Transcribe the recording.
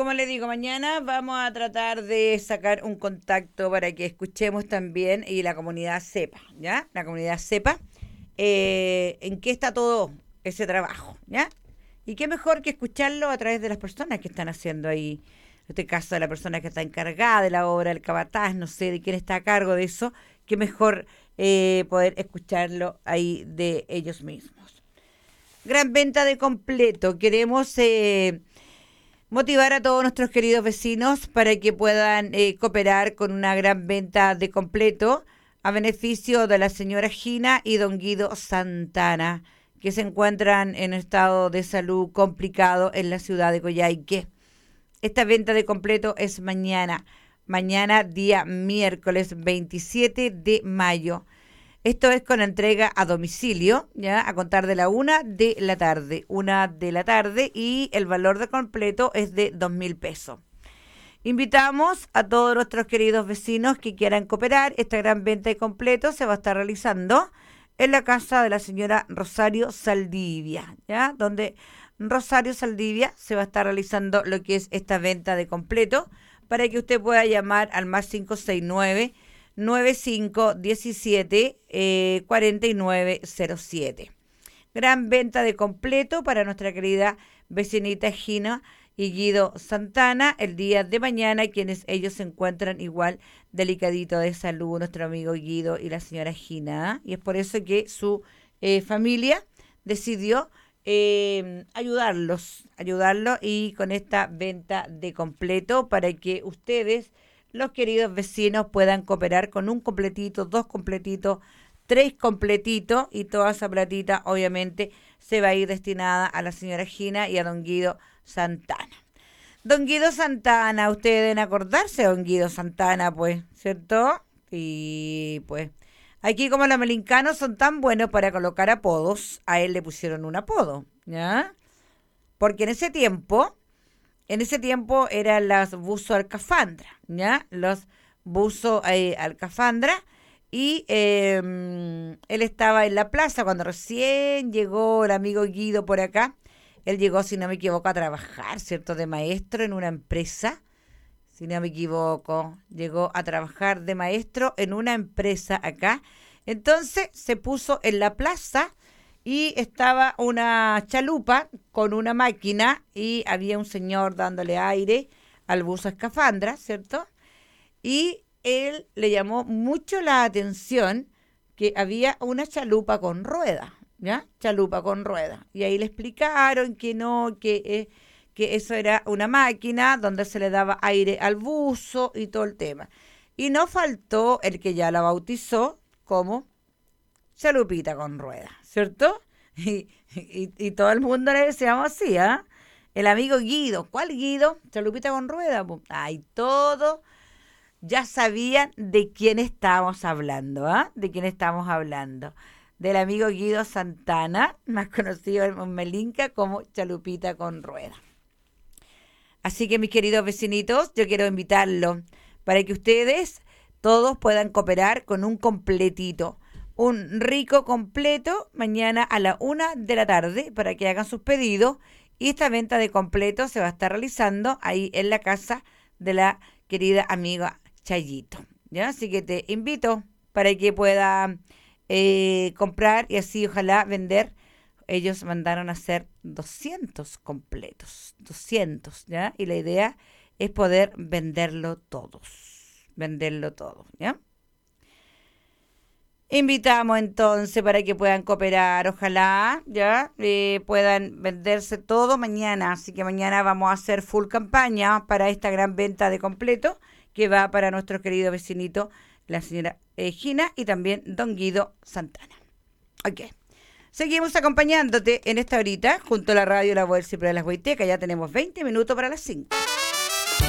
como le digo, mañana vamos a tratar de sacar un contacto para que escuchemos también y la comunidad sepa, ¿ya? La comunidad sepa en qué está todo ese trabajo, ¿ya? Y qué mejor que escucharlo a través de las personas que están haciendo ahí, en este caso de la persona que está encargada de la obra, el capataz, no sé de quién está a cargo de eso, qué mejor poder escucharlo ahí de ellos mismos. Gran venta de completo. Queremos motivar a todos nuestros queridos vecinos para que puedan cooperar con una gran venta de completo a beneficio de la señora Gina y don Guido Santana, que se encuentran en estado de salud complicado en la ciudad de Coyhaique. Esta venta de completo es mañana día miércoles 27 de mayo. Esto es con entrega a domicilio, ya a contar de la 1 de la tarde, y el valor de completo es de 2.000 pesos. Invitamos a todos nuestros queridos vecinos que quieran cooperar. Esta gran venta de completo se va a estar realizando en la casa de la señora Rosario Saldivia, ya donde Rosario Saldivia se va a estar realizando lo que es esta venta de completo, para que usted pueda llamar al más 569-9517-4907. Gran venta de completo para nuestra querida vecinita Gina y Guido Santana el día de mañana, quienes ellos se encuentran igual delicadito de salud, nuestro amigo Guido y la señora Gina, y es por eso que su familia decidió ayudarlos y con esta venta de completo para que ustedes, los queridos vecinos, puedan cooperar con un completito, 2 completitos, 3 completitos, y toda esa platita obviamente se va a ir destinada a la señora Gina y a don Guido Santana. Don Guido Santana, ustedes deben acordarse de don Guido Santana, pues, ¿cierto? Y pues aquí, como los melincanos son tan buenos para colocar apodos, a él le pusieron un apodo, ¿ya? Porque en ese tiempo eran las buzo alcafandra, ¿ya? Los buzo alcafandra, y él estaba en la plaza cuando recién llegó el amigo Guido por acá. Él llegó, si no me equivoco, a trabajar, ¿cierto? De maestro en una empresa. Si no me equivoco, llegó a trabajar de maestro en una empresa acá. Entonces se puso en la plaza y estaba una chalupa con una máquina y había un señor dándole aire al buzo escafandra, ¿cierto? Y él le llamó mucho la atención que había una chalupa con rueda, ¿ya? Chalupa con rueda. Y ahí le explicaron que no, que eso era una máquina donde se le daba aire al buzo y todo el tema. Y no faltó el que ya la bautizó como chalupita con rueda, ¿cierto? Y todo el mundo le decíamos así, ¿ah? El amigo Guido. ¿Cuál Guido? Chalupita con rueda. Ay, todo ya sabían de quién estábamos hablando, ¿ah? De quién estamos hablando. Del amigo Guido Santana, más conocido en Melinca como Chalupita con rueda. Así que, mis queridos vecinitos, yo quiero invitarlos para que ustedes todos puedan cooperar con un completito, un rico completo, mañana a la 1 de la tarde, para que hagan sus pedidos. Y esta venta de completo se va a estar realizando ahí en la casa de la querida amiga Chayito, ¿ya? Así que te invito para que pueda comprar y así ojalá vender. Ellos mandaron a hacer 200 completos, 200, ¿ya? Y la idea es poder venderlo todo, ¿ya? Invitamos entonces para que puedan cooperar, ojalá, ¿ya? Puedan venderse todo mañana, así que mañana vamos a hacer full campaña para esta gran venta de completo que va para nuestro querido vecinito, la señora Gina y también don Guido Santana. Ok. Seguimos acompañándote en esta horita junto a la radio La Voz siempre de las Huaytecas. Ya tenemos 20 minutos para las 5.